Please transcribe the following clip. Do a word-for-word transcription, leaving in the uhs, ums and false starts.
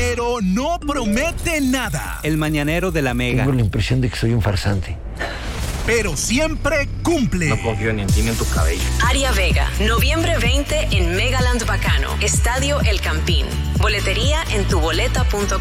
mañanero no promete nada. El mañanero de la Mega. Tengo la impresión de que soy un farsante. Pero siempre cumple. No confío ni en ti ni en tu cabello. Aria Vega, noviembre veinte en Megaland Bacano, Estadio El Campín. Boletería en tu boleta punto com.